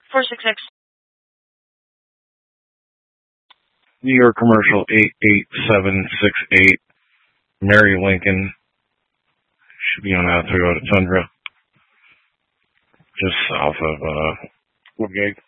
466. New York Commercial 88768. Mary Lincoln. Should be on Toyota Tundra. Just south of Woodgate.